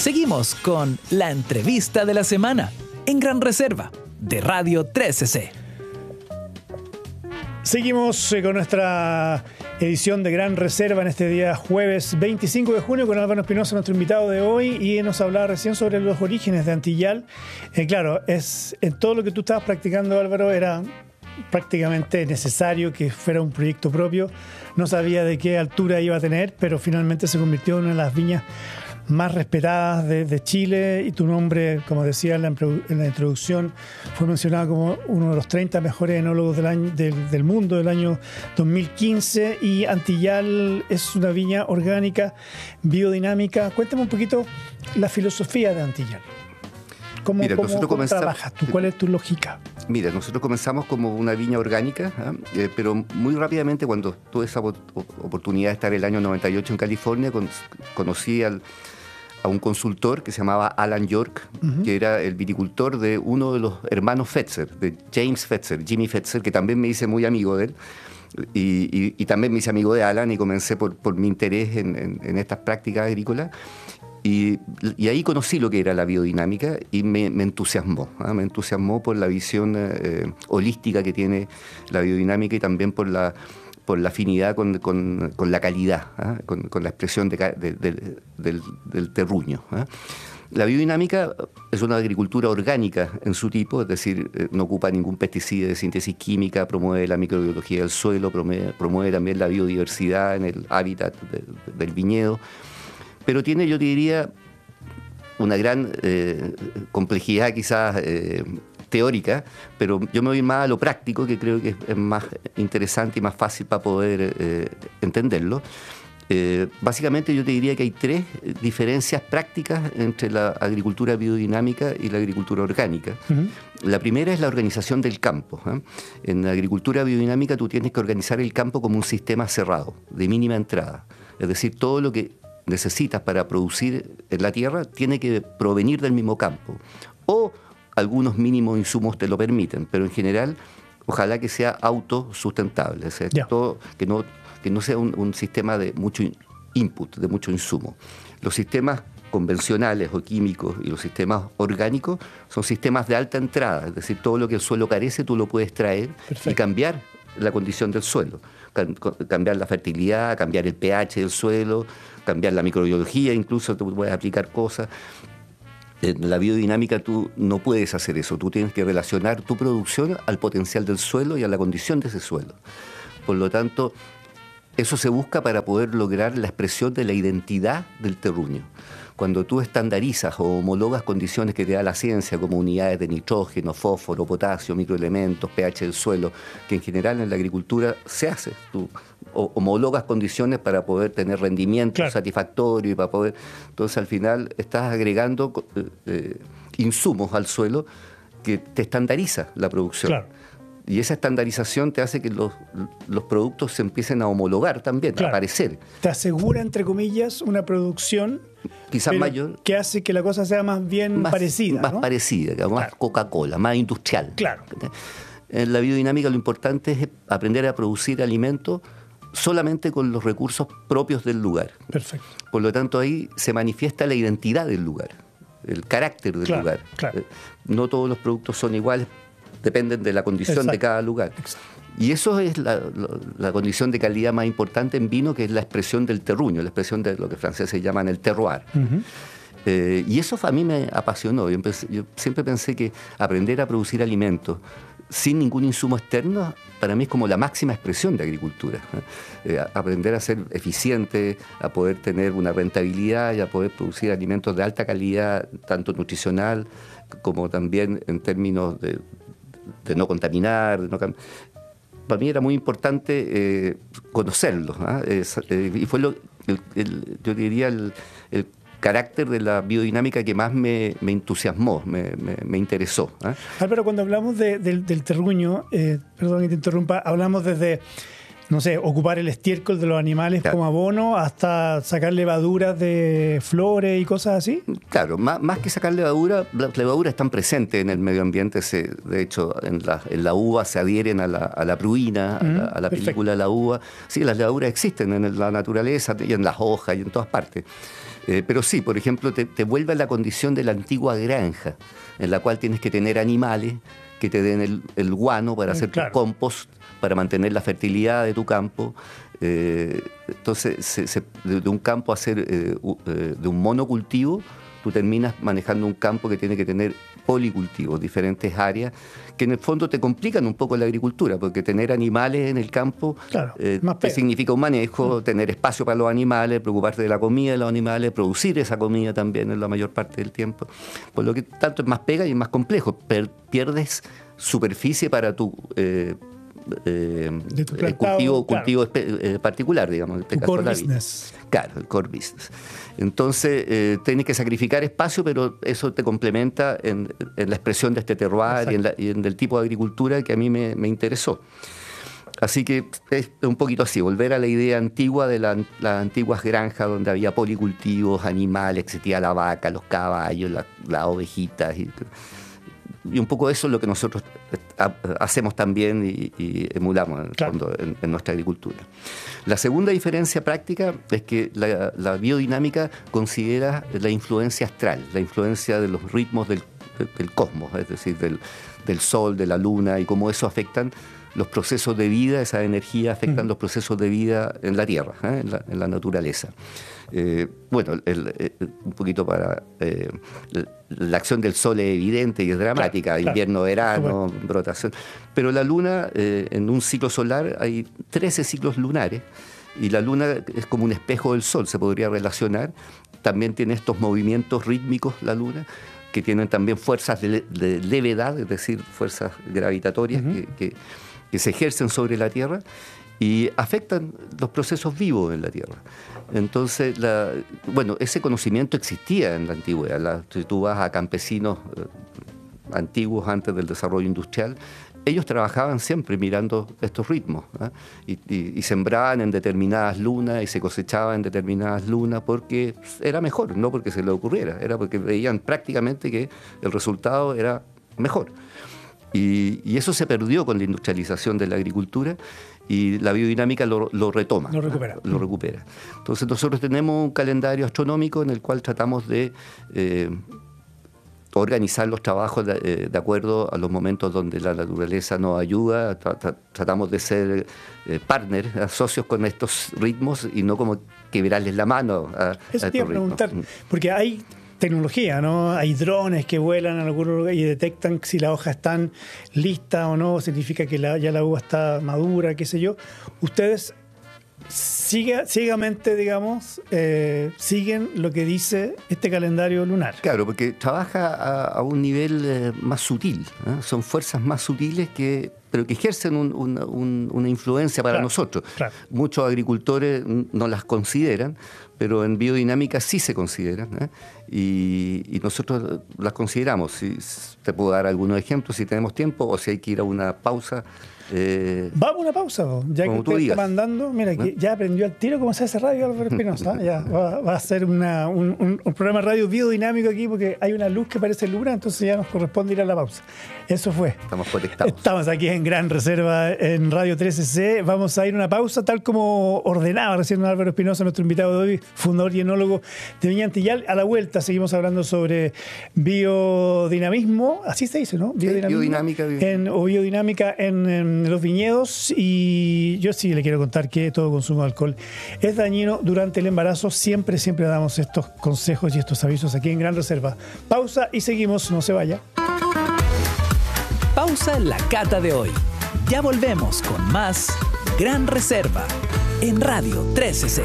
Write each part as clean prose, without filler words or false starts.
Seguimos con la entrevista de la semana en Gran Reserva de Radio 13C. Seguimos con nuestra edición de Gran Reserva en este día jueves 25 de junio con Álvaro Espinosa, nuestro invitado de hoy, y nos hablaba recién sobre los orígenes de Antillal. Claro, en todo lo que tú estabas practicando, Álvaro, era prácticamente necesario que fuera un proyecto propio. No sabía de qué altura iba a tener, pero finalmente se convirtió en una de las viñas más respetadas de Chile, y tu nombre, como decía en la introducción, fue mencionado como uno de los 30 mejores enólogos del mundo del año 2015. Y Antillal es una viña orgánica, biodinámica. Cuéntame un poquito la filosofía de Antillal. ¿Cómo trabajas tú? ¿Cuál es tu lógica? Mira, nosotros comenzamos como una viña orgánica, pero muy rápidamente, cuando tuve esa oportunidad de estar el año 98 en California, conocí a un consultor que se llamaba Alan York, que era el viticultor de uno de los hermanos Fetzer, de James Fetzer, Jimmy Fetzer, que también me hice muy amigo de él. Y también me hice amigo de Alan, y comencé por mi interés en estas prácticas agrícolas. Y ahí conocí lo que era la biodinámica y me entusiasmó. Me entusiasmó por la visión holística que tiene la biodinámica, y también por la afinidad con la calidad, con la expresión del terruño. La biodinámica es una agricultura orgánica en su tipo, es decir, no ocupa ningún pesticida de síntesis química, promueve la microbiología del suelo, promueve también la biodiversidad en el hábitat del viñedo. Pero tiene, yo te diría, una gran complejidad quizás teórica, pero yo me voy más a lo práctico, que creo que es más interesante y más fácil para poder entenderlo. Básicamente yo te diría que hay tres diferencias prácticas entre la agricultura biodinámica y la agricultura orgánica. La primera es la organización del campo. En la agricultura biodinámica tú tienes que organizar el campo como un sistema cerrado, de mínima entrada. Es decir, todo lo que necesitas para producir en la tierra tiene que provenir del mismo campo, o algunos mínimos insumos te lo permiten, pero en general ojalá que sea autosustentable, o sea, que no sea un sistema de mucho input, de mucho insumo. Los sistemas convencionales o químicos y los sistemas orgánicos son sistemas de alta entrada, es decir, todo lo que el suelo carece tú lo puedes traer. Perfecto. Y cambiar la condición del suelo, cambiar la fertilidad, cambiar el pH del suelo, cambiar la microbiología, incluso tú puedes aplicar cosas. En la biodinámica tú no puedes hacer eso, tú tienes que relacionar tu producción al potencial del suelo y a la condición de ese suelo. Por lo tanto, eso se busca para poder lograr la expresión de la identidad del terruño. Cuando tú estandarizas o homologas condiciones que te da la ciencia, como unidades de nitrógeno, fósforo, potasio, microelementos, pH del suelo, que en general en la agricultura se hace, tú homologas condiciones para poder tener rendimiento satisfactorio y para poder... Entonces al final estás agregando insumos al suelo que te estandariza la producción. Claro. Y esa estandarización te hace que los productos se empiecen a homologar también, a aparecer. Te asegura, entre comillas, una producción quizás mayor, que hace que la cosa sea más bien parecida. Más parecida, más Coca-Cola, más industrial. Claro. En la biodinámica lo importante es aprender a producir alimentos solamente con los recursos propios del lugar. Perfecto. Por lo tanto, ahí se manifiesta la identidad del lugar, el carácter del lugar. Claro. No todos los productos son iguales, dependen de la condición de cada lugar. Exacto. Y eso es la condición de calidad más importante en vino, que es la expresión del terruño, la expresión de lo que franceses llaman el terroir. Y eso a mí me apasionó. Yo siempre pensé que aprender a producir alimentos sin ningún insumo externo, para mí es como la máxima expresión de agricultura. Aprender a ser eficiente, a poder tener una rentabilidad y a poder producir alimentos de alta calidad, tanto nutricional como también en términos de no contaminar. Para mí era muy importante conocerlos. Y fue yo diría el carácter de la biodinámica que más me entusiasmó, me interesó. Álvaro, cuando hablamos del terruño, perdón que te interrumpa, hablamos desde, no sé, ocupar el estiércol de los animales como abono hasta sacar levaduras de flores y cosas así. Claro, más que sacar levadura, las levaduras están presentes en el medio ambiente. De hecho, en la uva se adhieren a la pruina, a la película de la uva. Sí, las levaduras existen en la naturaleza y en las hojas y en todas partes. Pero sí, por ejemplo, te vuelve a la condición de la antigua granja, en la cual tienes que tener animales que te den el guano para hacer tu compost, para mantener la fertilidad de tu campo. Entonces, de un campo a hacer, de un monocultivo, tú terminas manejando un campo que tiene que tener policultivos, diferentes áreas, que en el fondo te complican un poco la agricultura, porque tener animales en el campo te significa un manejo, tener espacio para los animales, preocuparte de la comida de los animales, producir esa comida también en la mayor parte del tiempo. Por lo que tanto es más pega y es más complejo, pierdes superficie para tu cultivo particular, digamos. El core business. Claro, el core business. Entonces, tienes que sacrificar espacio, pero eso te complementa en la expresión de este terroir y en el tipo de agricultura que a mí me interesó. Así que es un poquito así, volver a la idea antigua de las antiguas granjas donde había policultivos, animales, existía la vaca, los caballos, las ovejitas. Y un poco eso es lo que nosotros hacemos también y emulamos en nuestra agricultura. La segunda diferencia práctica es que la biodinámica considera la influencia astral, la influencia de los ritmos del cosmos, es decir, del sol, de la luna, y cómo eso afectan los procesos de vida, esa energía afectan los procesos de vida en la Tierra, en la naturaleza. Un poquito para... la acción del sol es evidente y es dramática, invierno, verano, brotación. Pero la luna, en un ciclo solar hay 13 ciclos lunares, y la luna es como un espejo del sol, se podría relacionar. También tiene estos movimientos rítmicos, la luna, que tienen también fuerzas de levedad, es decir, fuerzas gravitatorias que se ejercen sobre la Tierra y afectan los procesos vivos en la Tierra. Entonces, ese conocimiento existía en la antigüedad. Si tú vas a campesinos antiguos antes del desarrollo industrial, ellos trabajaban siempre mirando estos ritmos, y sembraban en determinadas lunas y se cosechaban en determinadas lunas porque era mejor, no porque se les ocurriera, era porque veían prácticamente que el resultado era mejor. Y eso se perdió con la industrialización de la agricultura, y la biodinámica lo retoma. Lo recupera. Entonces nosotros tenemos un calendario astronómico en el cual tratamos de organizar los trabajos de acuerdo a los momentos donde la naturaleza nos ayuda. Tratamos de ser partners, socios con estos ritmos, y no como quebrarles la mano a estos ritmos. Preguntar, porque hay tecnología, ¿no? Hay drones que vuelan en algún lugar y detectan si las hojas están listas o no, significa que ya la uva está madura, qué sé yo. Ustedes ciegamente, digamos, siguen lo que dice este calendario lunar. Claro, porque trabaja a un nivel más sutil, ¿eh? Son fuerzas más sutiles pero que ejercen una influencia para nosotros. Claro. Muchos agricultores no las consideran, pero en biodinámica sí se consideran, ¿eh? Y nosotros las consideramos. Te puedo dar algunos ejemplos si tenemos tiempo, o si hay que ir a una pausa. Vamos a una pausa, ya que usted está mandando. Mira, que ya aprendió al tiro cómo se hace radio, Álvaro Espinosa. Ya va a ser un programa de radio biodinámico aquí, porque hay una luz que parece luna, entonces ya nos corresponde ir a la pausa. Eso fue. Estamos conectados. Estamos aquí en Gran Reserva, en Radio 13C. Vamos a ir a una pausa, tal como ordenaba recién Álvaro Espinosa, nuestro invitado de hoy, fundador y enólogo de Viña Antillal. A la vuelta seguimos hablando sobre biodinamismo, así se dice, ¿no? Biodinámica. O biodinámica en los viñedos. Y yo sí le quiero contar que todo consumo de alcohol es dañino durante el embarazo. Siempre damos estos consejos y estos avisos aquí en Gran Reserva. Pausa y seguimos, no se vaya. Pausa en la cata de hoy. Ya volvemos con más Gran Reserva en Radio 13C.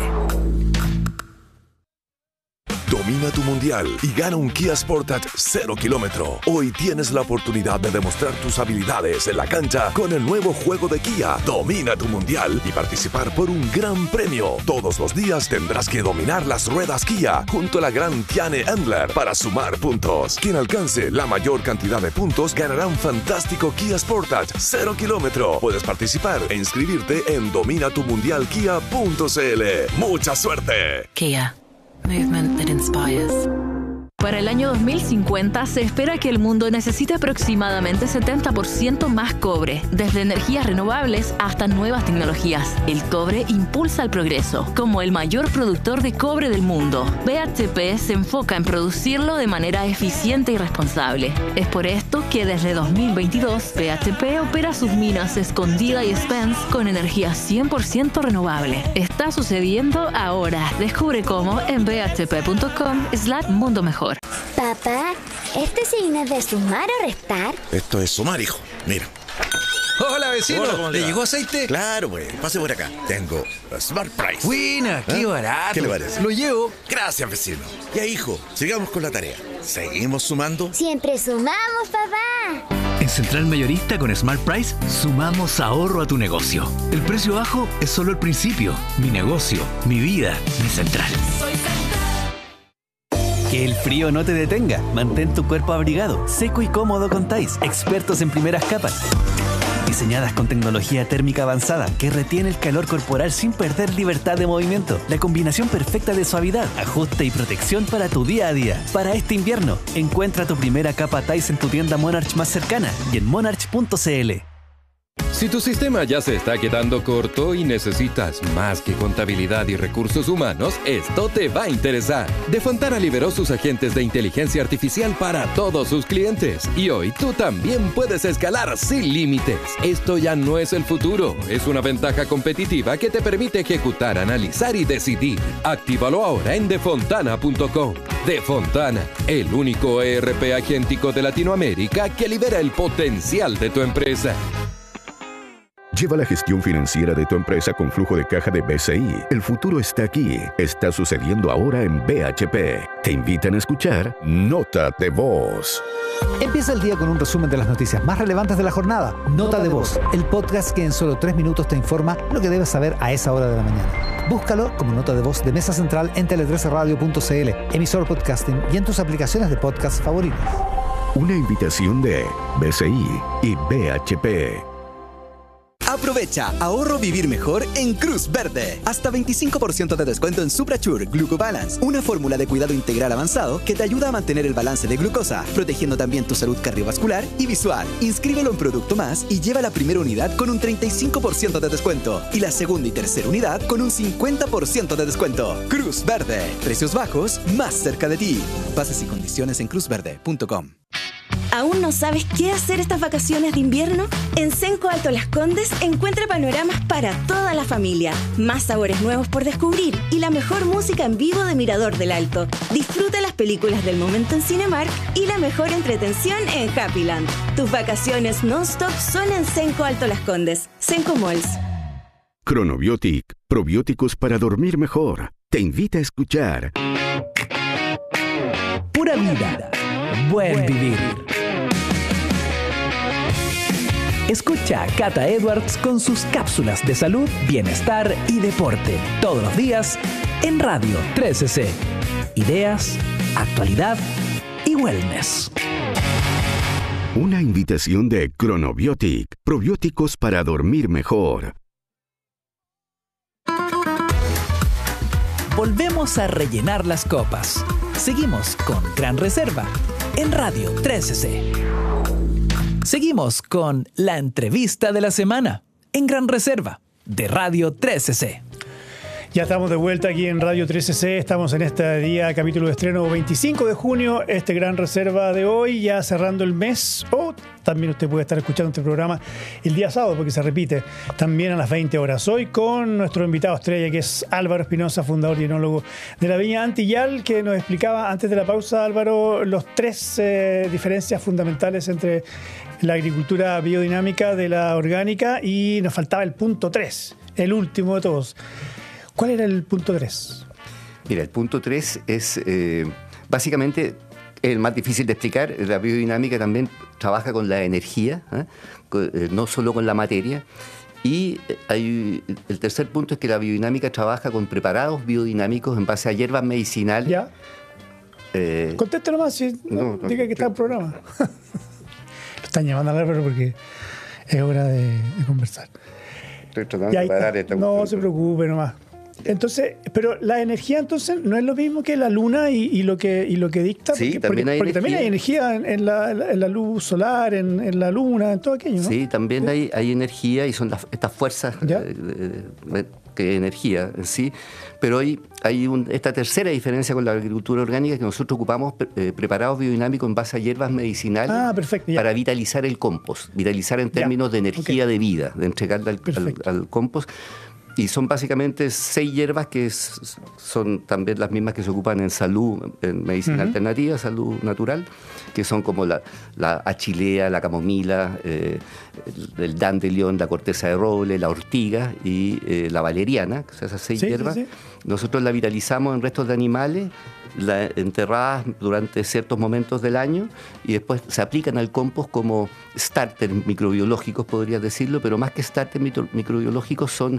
Domina tu mundial y gana un Kia Sportage 0 kilómetro. Hoy tienes la oportunidad de demostrar tus habilidades en la cancha con el nuevo juego de Kia. Domina tu mundial y participar por un gran premio. Todos los días tendrás que dominar las ruedas Kia junto a la gran Tiane Endler para sumar puntos. Quien alcance la mayor cantidad de puntos ganará un fantástico Kia Sportage 0 kilómetro. Puedes participar e inscribirte en dominatumundialkia.cl. ¡Mucha suerte! Kia. Movement that inspires. Para el año 2050 se espera que el mundo necesite aproximadamente 70% más cobre, desde energías renovables hasta nuevas tecnologías. El cobre impulsa el progreso. Como el mayor productor de cobre del mundo, BHP se enfoca en producirlo de manera eficiente y responsable. Es por esto que desde 2022 BHP opera sus minas Escondida y Spence con energía 100% renovable. Está sucediendo ahora. Descubre cómo en bhp.com/mundo mejor. Papá, ¿este signo es de sumar o restar? Esto es sumar, hijo. Mira. Hola, vecino. Hola, ¿cómo le ¿Le va? llegó aceite? Claro, güey. Pase por acá. Tengo Smart Price. Buena, qué barato. ¿Qué le parece? Lo llevo. Gracias, vecino. Ya, hijo, sigamos con la tarea. ¿Seguimos sumando? Siempre sumamos, papá. En Central Mayorista con Smart Price sumamos ahorro a tu negocio. El precio bajo es solo el principio. Mi negocio, mi vida, mi Central. Que el frío no te detenga. Mantén tu cuerpo abrigado, seco y cómodo con Thais, expertos en primeras capas. Diseñadas con tecnología térmica avanzada que retiene el calor corporal sin perder libertad de movimiento. La combinación perfecta de suavidad, ajuste y protección para tu día a día. Para este invierno, encuentra tu primera capa Thais en tu tienda Monarch más cercana y en monarch.cl. Si tu sistema ya se está quedando corto y necesitas más que contabilidad y recursos humanos, esto te va a interesar. De Fontana liberó sus agentes de inteligencia artificial para todos sus clientes. Y hoy tú también puedes escalar sin límites. Esto ya no es el futuro, es una ventaja competitiva que te permite ejecutar, analizar y decidir. Actívalo ahora en defontana.com. De Fontana, el único ERP agéntico de Latinoamérica que libera el potencial de tu empresa. Lleva la gestión financiera de tu empresa con flujo de caja de BCI. El futuro está aquí. Está sucediendo ahora en BHP. Te invitan a escuchar Nota de Voz. Empieza el día con un resumen de las noticias más relevantes de la jornada. Nota de Voz, el podcast que en solo 3 minutos te informa lo que debes saber a esa hora de la mañana. Búscalo como Nota de Voz de Mesa Central en tele13radio.cl, emisor podcasting y en tus aplicaciones de podcast favoritas. Una invitación de BCI y BHP. Aprovecha ahorro vivir mejor en Cruz Verde. Hasta 25% de descuento en Suprachure Glucobalance, una fórmula de cuidado integral avanzado que te ayuda a mantener el balance de glucosa, protegiendo también tu salud cardiovascular y visual. Inscríbelo en Producto Más y lleva la primera unidad con un 35% de descuento y la segunda y tercera unidad con un 50% de descuento. Cruz Verde. Precios bajos más cerca de ti. Bases y condiciones en cruzverde.com. ¿Aún no sabes qué hacer estas vacaciones de invierno? En Cenco Alto Las Condes encuentra panoramas para toda la familia, más sabores nuevos por descubrir y la mejor música en vivo de Mirador del Alto. Disfruta las películas del momento en Cinemark y la mejor entretención en Happyland. Tus vacaciones non-stop son en Cenco Alto Las Condes. Cenco Malls. Chronobiotic, probióticos para dormir mejor. Te invita a escuchar Pura vida, buen vivir. Escucha a Cata Edwards con sus cápsulas de salud, bienestar y deporte. Todos los días en Radio 13C. Ideas, actualidad y wellness. una invitación de Chronobiotic, probióticos para dormir mejor. Volvemos a rellenar las copas. Seguimos con Gran Reserva en Radio 13C. Seguimos con la entrevista de la semana en Gran Reserva de Radio 13C. Ya estamos de vuelta aquí en Radio 13C, estamos en este día, capítulo de estreno 25 de junio, Gran Reserva de hoy, ya cerrando el mes, o también usted puede estar escuchando este programa el día sábado, porque se repite también a las 20 horas. Hoy con nuestro invitado estrella, que es Álvaro Espinosa, fundador y enólogo de la Viña Antillal, que nos explicaba antes de la pausa, Álvaro, los tres diferencias fundamentales entre la agricultura biodinámica de la orgánica, y nos faltaba el punto 3, el último de todos. ¿Cuál era el punto 3? Mira, el punto 3 es básicamente el más difícil de explicar. La biodinámica también trabaja con la energía, no solo con la materia. Y el tercer punto es que la biodinámica trabaja con preparados biodinámicos en base a hierbas medicinales. ¿Ya? Conteste nomás, si diga que está en el programa. Lo están llamando a Álvaro porque es hora de conversar. Estoy tratando de parar esta. No se preocupe nomás. Entonces, pero la energía entonces no es lo mismo que la luna y lo que dicta, Sí, porque también hay energía en la luz solar, en la luna, en todo aquello, ¿no? Sí, también hay energía y son estas fuerzas que energía en sí, pero hay esta tercera diferencia con la agricultura orgánica, que nosotros ocupamos preparados biodinámicos en base a hierbas medicinales para vitalizar el compost, vitalizar en términos de energía de vida, de entregarle al compost. Y son básicamente 6 hierbas que son también las mismas que se ocupan en salud, en medicina alternativa, salud natural, que son como la achilea, la camomila, el dandelion, la corteza de roble, la ortiga y la valeriana, que son esas 6 hierbas. Nosotros la vitalizamos en restos de animales, enterradas durante ciertos momentos del año, y después se aplican al compost starter microbiológicos, podrías decirlo, pero más que starter microbiológicos son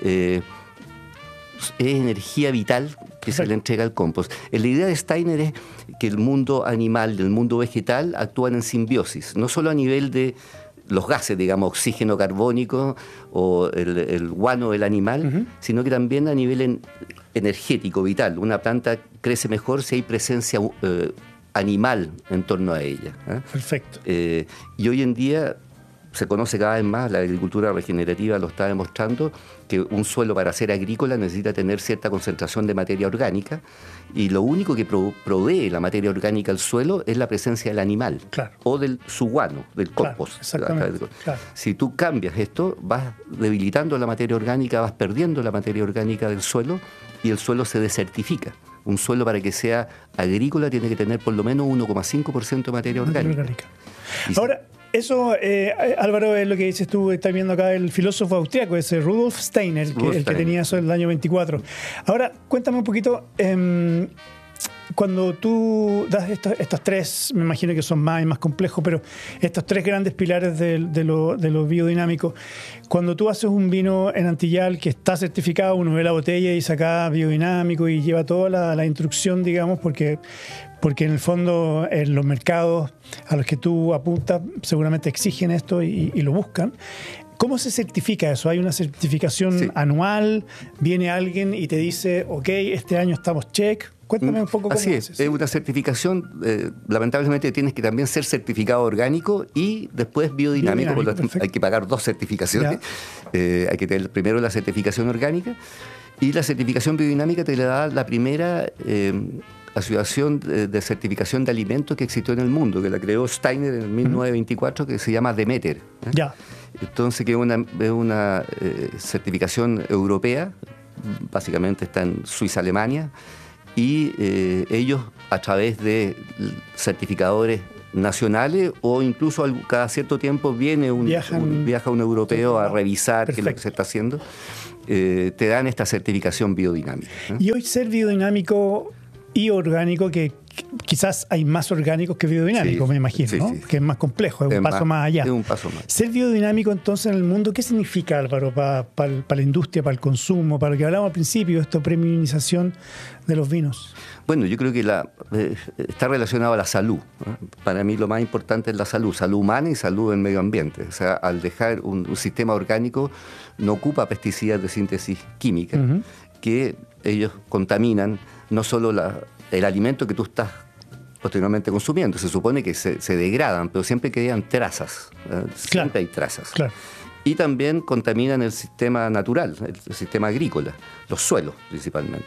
energía vital que se le entrega al compost. La idea de Steiner es que el mundo animal del mundo vegetal actúan en simbiosis, no solo a nivel de los gases, digamos, oxígeno carbónico o el guano del animal, sino que también a nivel energético, vital. Una planta crece mejor si hay presencia animal en torno a ella. Perfecto. Y hoy en día se conoce cada vez más, la agricultura regenerativa lo está demostrando, que un suelo para ser agrícola necesita tener cierta concentración de materia orgánica, y lo único que provee la materia orgánica al suelo es la presencia del animal, o su guano, del compost. Exactamente. Si tú cambias esto, vas debilitando la materia orgánica, vas perdiendo la materia orgánica del suelo, y el suelo se desertifica. Un suelo, para que sea agrícola, tiene que tener por lo menos 1,5% de materia orgánica. Ahora, eso, Álvaro, es lo que dices tú, estás viendo acá el filósofo austriaco, ese Rudolf Steiner, el que tenía eso en el año 24. Ahora, cuéntame un poquito, cuando tú das estos 3, me imagino que son más complejos, pero estos 3 grandes pilares de lo biodinámico, cuando tú haces un vino en Antillal que está certificado, uno ve la botella y saca biodinámico y lleva toda la instrucción, digamos, porque en el fondo en los mercados a los que tú apuntas seguramente exigen esto y lo buscan. ¿Cómo se certifica eso? ¿Hay una certificación anual? ¿Viene alguien y te dice, ok, este año estamos check? Cuéntame un poco cómo es una certificación, lamentablemente tienes que también ser certificado orgánico y después biodinámico, hay que pagar 2 certificaciones. Hay que tener primero la certificación orgánica, y la certificación biodinámica te la da la primera asociación de certificación de alimentos que existió en el mundo, que la creó Steiner en 1924, que se llama Demeter. Entonces, que es una certificación europea, básicamente está en Suiza, Alemania, y ellos, a través de certificadores nacionales, o incluso cada cierto tiempo viaja un europeo a revisar qué es lo que se está haciendo, te dan esta certificación biodinámica. Y hoy ser biodinámico y orgánico, que quizás hay más orgánicos que biodinámicos, me imagino, ¿no? Que es más complejo, es un paso más allá. Es un paso más. Ser biodinámico entonces en el mundo, ¿qué significa, Álvaro, para la industria, para el consumo, para lo que hablábamos al principio, esta premiumización de los vinos? Bueno, yo creo que está relacionado a la salud, ¿no? Para mí lo más importante es la salud humana y salud en medio ambiente. O sea, al dejar un sistema orgánico, no ocupa pesticidas de síntesis química, que ellos contaminan no solo el alimento que tú estás posteriormente consumiendo. Se supone que se degradan, pero siempre quedan trazas. Siempre hay trazas. Y también contaminan el sistema natural, el sistema agrícola, los suelos principalmente.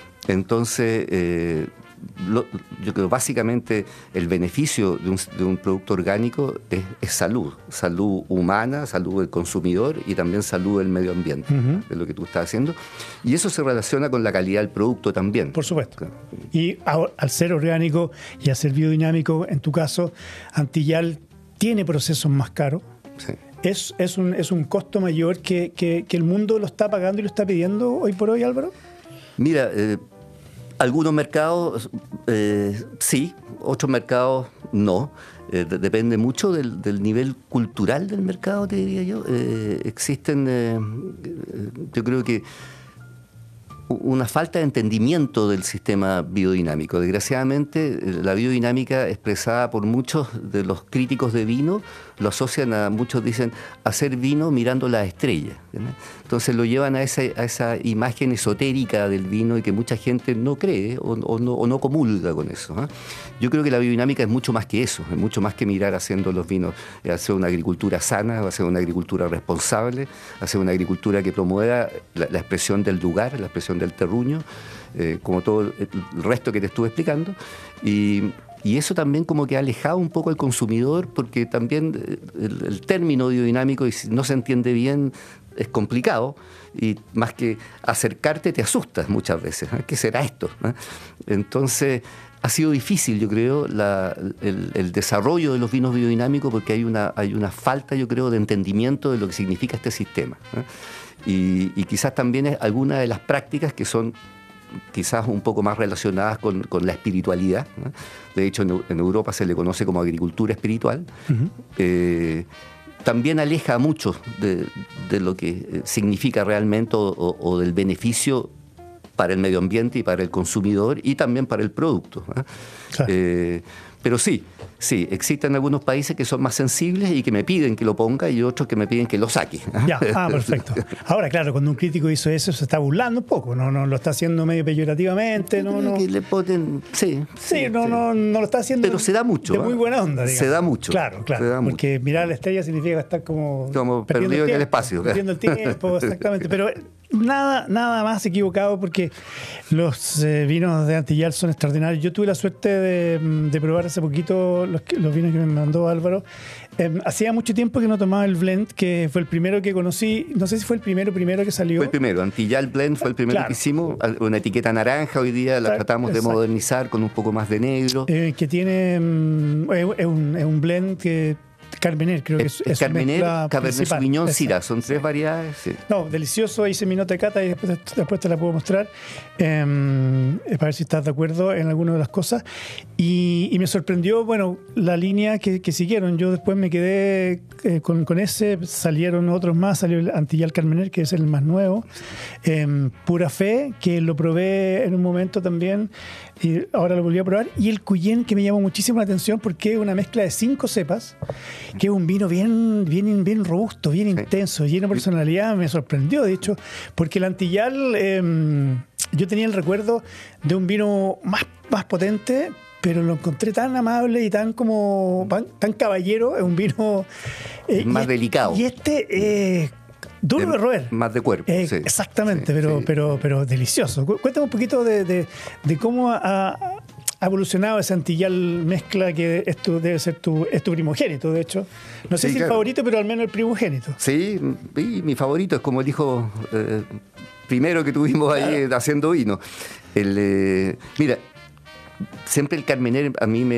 Entonces, yo creo básicamente el beneficio de un producto orgánico es salud humana, salud del consumidor y también salud del medio ambiente, de lo que tú estás haciendo. Y eso se relaciona con la calidad del producto también. Por supuesto. Y al ser orgánico y al ser biodinámico, en tu caso, Antillal tiene procesos más caros. Sí. ¿Es un costo mayor que el mundo lo está pagando y lo está pidiendo hoy por hoy, Álvaro? Mira, algunos mercados sí, otros mercados no. Depende mucho del nivel cultural del mercado, te diría yo. Existen, yo creo que una falta de entendimiento del sistema biodinámico. Desgraciadamente, la biodinámica expresada por muchos de los críticos de vino lo asocian a, muchos dicen, hacer vino mirando las estrellas, ¿no? Entonces lo llevan a esa imagen esotérica del vino y que mucha gente no cree o no comulga con eso, ¿eh? Yo creo que la biodinámica es mucho más que eso, es mucho más que mirar haciendo los vinos, hacer una agricultura sana, hacer una agricultura responsable, hacer una agricultura que promueva la expresión del lugar, la expresión del terruño, como todo el resto que te estuve explicando. Y eso también como que ha alejado un poco al consumidor, porque también el término biodinámico, y si no se entiende bien, es complicado, y más que acercarte te asustas muchas veces. ¿Qué será esto? Entonces ha sido difícil, yo creo, el desarrollo de los vinos biodinámicos, porque hay una falta, yo creo, de entendimiento de lo que significa este sistema. Y quizás también algunas de las prácticas que son quizás un poco más relacionadas con la espiritualidad, ¿no? De hecho, en Europa se le conoce como agricultura espiritual. Uh-huh. También aleja a muchos de lo que significa realmente o del beneficio para el medio ambiente y para el consumidor y también para el producto, ¿eh? Claro. Pero sí, existen algunos países que son más sensibles y que me piden que lo ponga y otros que me piden que lo saque. Ya, perfecto. Ahora, claro, cuando un crítico hizo eso, se está burlando un poco, no lo está haciendo medio peyorativamente, no. Que le ponen, no lo está haciendo. Pero se da mucho. De muy buena onda, digamos. Se da mucho. Claro, porque mirar a la estrella significa estar como perdido en el espacio. Perdiendo el tiempo, exactamente. Pero nada más equivocado, porque los vinos de Antillal son extraordinarios. Yo tuve la suerte de probar hace poquito los vinos que me mandó Álvaro. Hacía mucho tiempo que no tomaba el blend, que fue el primero que conocí. No sé si fue el primero que salió. Fue el primero. Antillal Blend fue el primero que hicimos. Una etiqueta naranja, hoy día la tratamos de modernizar con un poco más de negro. Que tiene... es un blend que... Carmener, creo que es Carmener, Cabernet Sauvignon, Syrah, son 3 variedades. Sí. No, delicioso, hice mi nota de cata y después te la puedo mostrar para ver si estás de acuerdo en alguna de las cosas. Y me sorprendió, la línea que siguieron. Yo después me quedé con ese, salieron otros más, salió el Antillal Carmener, que es el más nuevo, Pura Fe, que lo probé en un momento también, y ahora lo volví a probar, y el Cuyén, que me llamó muchísimo la atención porque es una mezcla de 5 cepas, que es un vino bien robusto, bien intenso, lleno de personalidad. Me sorprendió, de hecho, porque el Antillal, yo tenía el recuerdo de un vino más potente, pero lo encontré tan amable y tan caballero. Es un vino más delicado. Y duro de roer. Más de cuerpo. Exactamente, pero delicioso. Cuéntame un poquito de cómo ha evolucionado ese Antillal mezcla, que esto debe ser tu primogénito, de hecho. No sé si el favorito, pero al menos el primogénito. Sí, mi favorito es como el hijo primero que tuvimos ahí haciendo vino. Mira, siempre el Carmener, a mí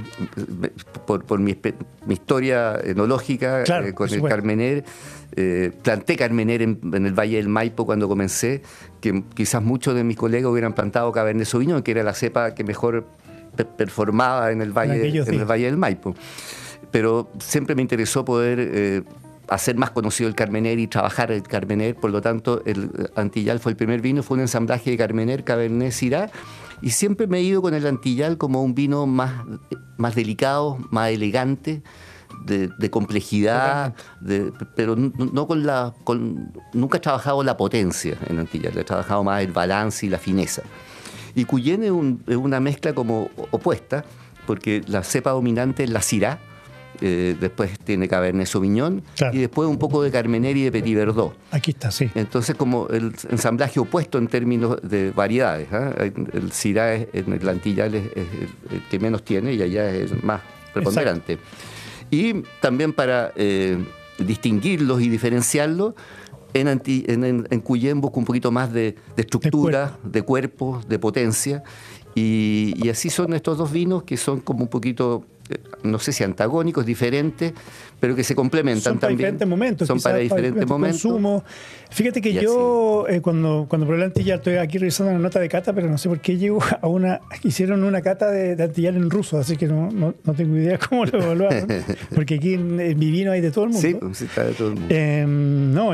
por mi historia enológica con el Carmener, planté Carmener en el Valle del Maipo cuando comencé, que quizás muchos de mis colegas hubieran plantado Cabernet Sauvignon, que era la cepa que mejor performaba en el Valle del Maipo. Pero siempre me interesó poder hacer más conocido el Carmener y trabajar el Carmener. Por lo tanto, el Antillal fue el primer vino, fue un ensamblaje de Carmener, Cabernet, Syrah, y siempre me he ido con el Antillal como un vino más delicado, más elegante, de complejidad, pero no nunca he trabajado la potencia en Antillal, he trabajado más el balance y la fineza. Y Cuyén es una mezcla como opuesta, porque la cepa dominante es la Syrah, después tiene Cabernet Sauvignon, y después un poco de Carmener y de Petit Verdot. Aquí está, sí. Entonces, como el ensamblaje opuesto en términos de variedades, ¿eh? El Syrah en el Antillal es el que menos tiene y allá es el más preponderante. Exacto. Y también para distinguirlos y diferenciarlos, en Cuyén busco un poquito más de estructura, de cuerpo, de potencia. Y así son estos dos vinos, que son como un poquito, no sé si antagónicos, diferentes, pero que se complementan también. Son para diferentes momentos. Consumo. Fíjate que yo, cuando probé el Antillal, estoy aquí revisando la nota de cata, pero no sé por qué llego hicieron una cata de Antillal en ruso, así que no tengo idea cómo lo evaluaron, porque aquí en mi vino hay de todo el mundo. Sí está de todo el mundo. Yo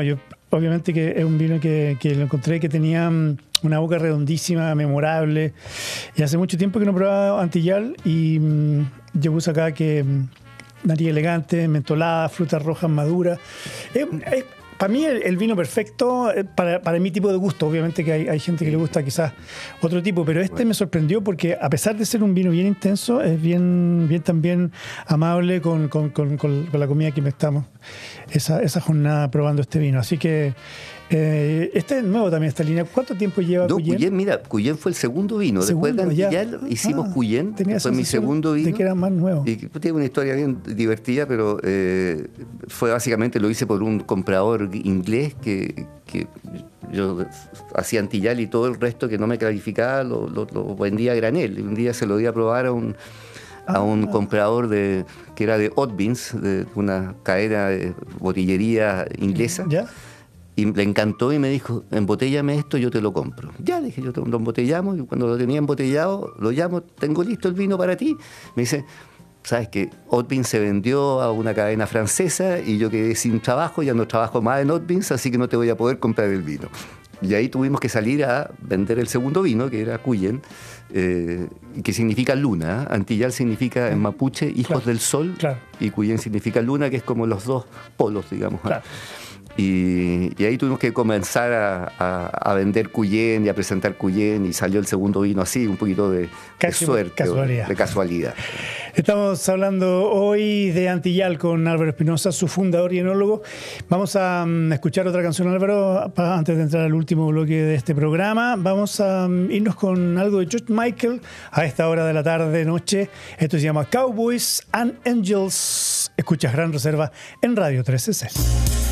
obviamente que es un vino que lo encontré que tenía una boca redondísima, memorable. Y hace mucho tiempo que no probaba Antillal y yo puse acá que nariz elegante, mentolada, frutas rojas maduras. Para mí el vino perfecto para mi tipo de gusto. Obviamente que hay gente que le gusta quizás otro tipo, pero me sorprendió porque a pesar de ser un vino bien intenso, es bien también amable con la comida que estamos esa jornada probando este vino. Así que este es nuevo también, esta línea. ¿Cuánto tiempo lleva Cuyén? Cuyén, mira, Cuyén fue el segundo vino. Después de Antillal hicimos Cuyén, fue mi segundo vino. De que era más nuevo. Y tiene una historia bien divertida, pero fue básicamente, lo hice por un comprador inglés que yo hacía Antillal y todo el resto que no me clarificaba lo vendía a granel. Y un día se lo di a probar a un comprador que era de Oddbins, de una cadena de botillería inglesa. ¿Ya? Y le encantó y me dijo, embotéllame esto, yo te lo compro. Ya, dije, yo lo embotellamos y cuando lo tenía embotellado, lo llamo, tengo listo el vino para ti. Me dice, sabes que Oddbins se vendió a una cadena francesa y yo quedé sin trabajo, ya no trabajo más en Oddbins, así que no te voy a poder comprar el vino. Y ahí tuvimos que salir a vender el segundo vino, que era Cuyén, que significa luna. Antillal significa en mapuche hijos del sol, y Cuyén significa luna, que es como los dos polos, digamos. Claro. Y ahí tuvimos que comenzar a vender Cuyén y a presentar Cuyén, y salió el segundo vino así, un poquito de suerte, de casualidad. Estamos hablando hoy de Antillal con Álvaro Espinosa, su fundador y enólogo. Vamos a escuchar otra canción, Álvaro, antes de entrar al último bloque de este programa. Vamos a irnos con algo de George Michael a esta hora de la tarde, noche. Esto se llama Cowboys and Angels. Escuchas Gran Reserva en Radio 13C.